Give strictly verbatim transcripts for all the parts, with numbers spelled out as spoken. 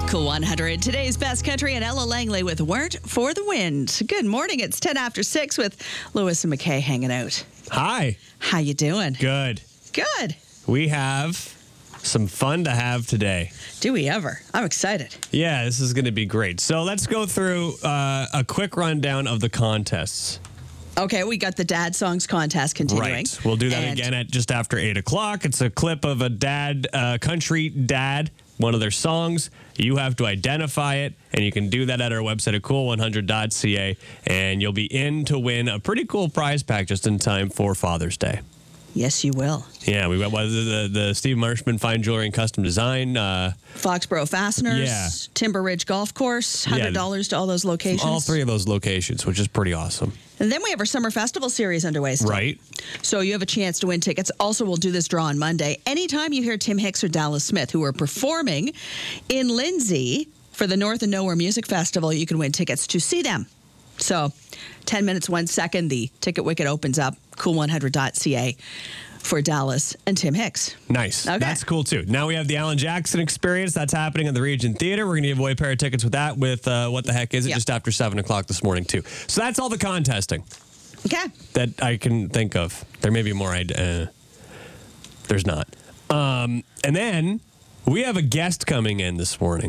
Cool one hundred. Today's best country and Ella Langley with Weren't for the Wind. Good morning. It's ten after six with Lewis and McKay hanging out. Hi. How you doing? Good. Good. We have some fun to have today. Do we ever? I'm excited. Yeah, this is going to be great. So let's go through uh, a quick rundown of the contests. Okay, we got the Dad Songs contest continuing. Right. We'll do that And again at just after eight o'clock. It's a clip of a dad, uh, country dad, one of their songs. You have to identify it, and you can do that at our website at cool one hundred dot c a, and you'll be in to win a pretty cool prize pack just in time for Father's Day. Yes, you will. Yeah, we got well, the, the Steve Marshman Fine Jewelry and Custom Design. Uh, Foxborough Fasteners, Yeah. Timber Ridge Golf Course, one hundred dollars to all those locations. all three of those locations, which is pretty awesome. And then we have our Summer Festival series underway still. Right. So you have a chance to win tickets. Also, we'll do this draw on Monday. Anytime you hear Tim Hicks or Dallas Smith, who are performing in Lindsay for the North and Nowhere Music Festival, you can win tickets to see them. So ten minutes, one second, the ticket wicket opens up, cool one hundred dot c a for Dallas and Tim Hicks. Nice. Okay. That's cool, too. Now we have the Alan Jackson Experience. That's happening at the Regent Theater. We're going to give away a pair of tickets with that with uh, What the Heck Is It? Yep. Just after seven o'clock this morning, too. So that's all the contesting Okay. that I can think of. There may be more. I'd, uh, there's not. Um, and then we have a guest coming in this morning.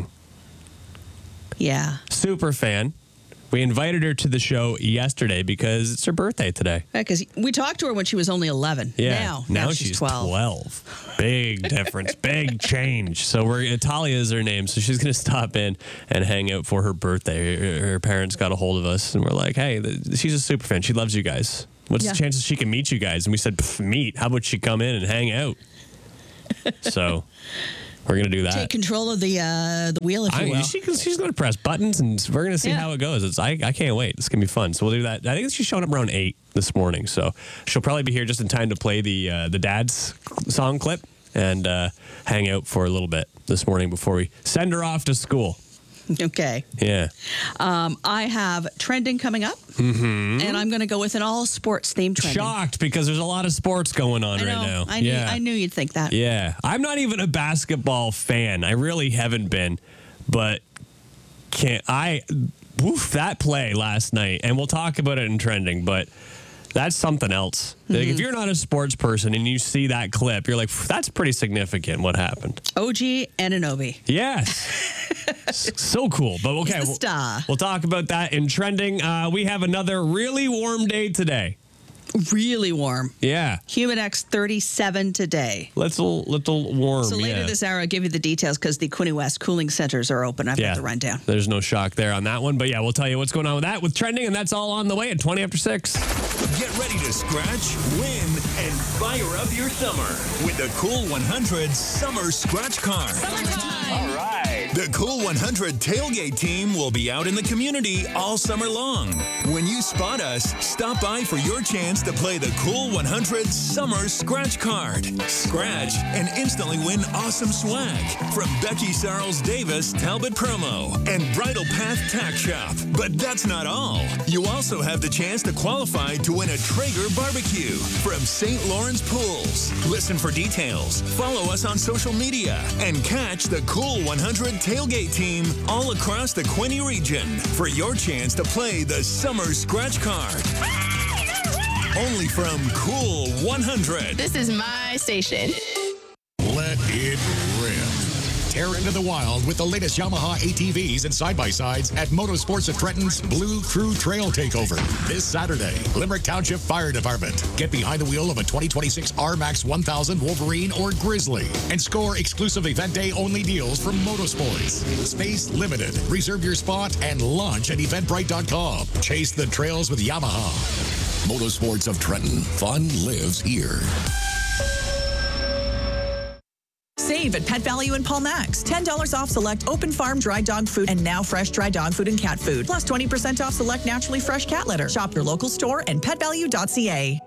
Yeah. Super fan. We invited her to the show yesterday because it's her birthday today. Because we talked to her when she was only eleven. Yeah. Now, now, now she's, twelve. twelve. Big difference. Big change. So we're Talia is her name. So she's going to stop in and hang out for her birthday. Her, her parents got a hold of us and we're like, hey, th- she's a super fan. She loves you guys. What's Yeah. the chances she can meet you guys? And we said, "Pff, meet. How about she come in and hang out? So we're going to do that. Take control of the uh, the wheel, if you I, will. she, she's going to press buttons, and we're going to see Yeah. how it goes. It's, I, I can't wait. It's going to be fun. So we'll do that. I think she's showing up around eight this morning, so she'll probably be here just in time to play the uh, the dad's song clip and uh, hang out for a little bit this morning before we send her off to school. Okay. Yeah. Um, I have trending coming up, mm-hmm. and I'm going to go with an all sports themed trending. Shocked because there's a lot of sports going on I know. right now. I knew, yeah. I knew you'd think that. Yeah. I'm not even a basketball fan. I really haven't been, but can't I woof that play last night, and we'll talk about it in trending, but that's something else. Mm-hmm. Like, if you're not a sports person and you see that clip, you're like, that's pretty significant what happened. O G Anunoby. Yes. So cool. But okay, He's the we'll, star. we'll talk about that in trending. Uh, we have another really warm day today. Really warm. Yeah. Humidex thirty-seven today. Little, little warm. So later yeah. this hour, I'll give you the details because the Quinte West cooling centers are open. I've Yeah. got the rundown. There's no shock there on that one. But yeah, we'll tell you what's going on with that with trending, and that's all on the way at twenty after six. Get ready to scratch, win, and fire up your summer with the Cool one hundred Summer Scratch Card. All right. The Cool one hundred tailgate team will be out in the community all summer long. When you spot us, stop by for your chance to play the Cool one hundred Summer Scratch Card. Scratch and instantly win awesome swag from Becky Sarles Davis Talbot Promo and Bridal Path Tack Shop. But that's not all. You also have the chance to qualify to win a Traeger barbecue from Saint Lawrence Pools. Listen for details, follow us on social media, and catch the Cool one hundred tailgate team all across the Quinte region for your chance to play the Summer Scratch Card. Only from Cool one hundred. This is my station. Let it rip. Tear into the wild with the latest Yamaha A T Vs and side-by-sides at Motorsports of Trenton's Blue Crew Trail Takeover. This Saturday, Limerick Township Fire Department. Get behind the wheel of a twenty twenty-six R MAX one thousand Wolverine or Grizzly and score exclusive event day only deals from Motorsports. Space limited. Reserve your spot and launch at eventbrite dot com. Chase the trails with Yamaha. Motorsports of Trenton. Fun lives here. Save at Pet Value in Paul Max. ten dollars off select open farm dry dog food and now fresh dry dog food and cat food. Plus twenty percent off select naturally fresh cat litter. Shop your local store and pet value dot c a.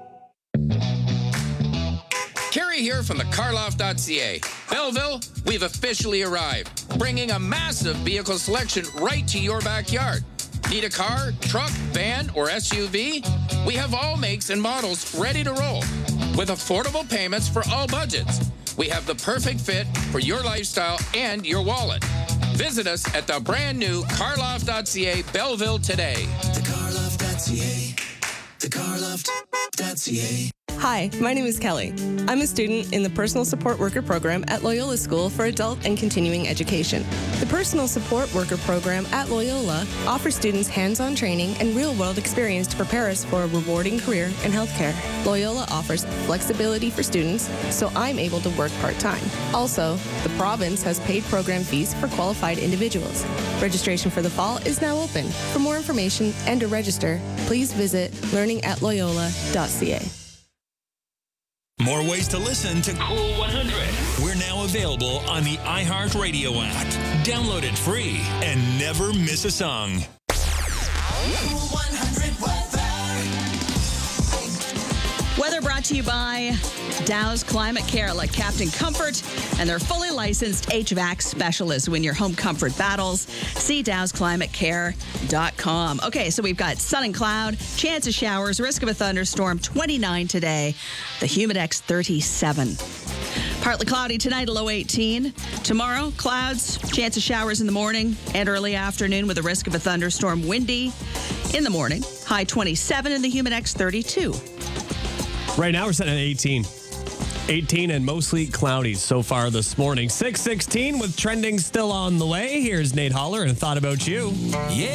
Kerry here from the carloft dot c a. Belleville, we've officially arrived, bringing a massive vehicle selection right to your backyard. Need a car, truck, van, or S U V? We have all makes and models ready to roll with affordable payments for all budgets. We have the perfect fit for your lifestyle and your wallet. Visit us at the brand new carloft dot c a Belleville today. the carloft dot c a. the carloft dot c a. Hi, my name is Kelly. I'm a student in the Personal Support Worker Program at Loyola School for Adult and Continuing Education. The Personal Support Worker Program at Loyola offers students hands-on training and real-world experience to prepare us for a rewarding career in healthcare. Loyola offers flexibility for students, so I'm able to work part-time. Also, the province has paid program fees for qualified individuals. Registration for the fall is now open. For more information and to register, please visit learning at loyola dot c a. More ways to listen to Cool one hundred. We're now available on the iHeartRadio app. Download it free and never miss a song. Cool one hundred weather. Weather brought to you by Dow's Climate Care. Let Captain Comfort and their fully licensed H V A C specialists win your home comfort battles. See dows climate care dot com. Okay, so we've got sun and cloud, chance of showers, risk of a thunderstorm, twenty-nine today. The Humidex, thirty-seven. Partly cloudy tonight, a low eighteen. Tomorrow, clouds, chance of showers in the morning and early afternoon with a risk of a thunderstorm. Windy in the morning, high twenty-seven, and the Humidex, thirty-two. Right now we're sitting at eighteen. eighteen and mostly cloudy so far this morning. six sixteen with trending still on the way. Here's Nate Holler and Thought About You. Yeah.